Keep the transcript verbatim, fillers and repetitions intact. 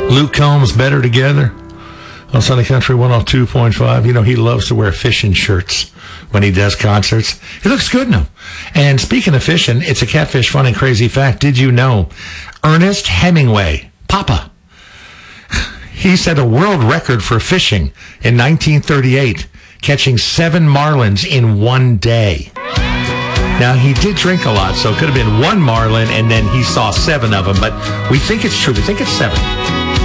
Luke Combs, Better Together on Sunday Country one oh two point five. You know, he loves to wear fishing shirts when he does concerts. He looks good in them. And speaking of fishing, it's a Catfish Fun and Crazy Fact. Did you know Ernest Hemingway, Papa, he set a world record for fishing in nineteen thirty-eight, catching seven marlins in one day. Now, he did drink a lot, so it could have been one marlin, and then he saw seven of them, but we think it's true. We think it's seven.